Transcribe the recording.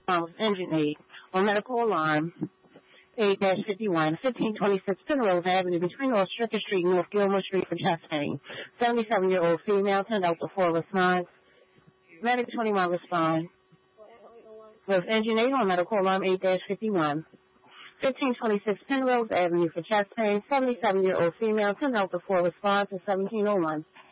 engine aid on medical alarm 8-51, 1526 Penrose Avenue between North Stricker Street and North Gilmore Street for chest pain. 77-year-old female, 10 Delta 4 response. Medic 21 respond. With engine aid on medical alarm 8-51. 1526 Penrose Avenue for chest pain. 77-year-old female, 10 Delta 4 response to 1701.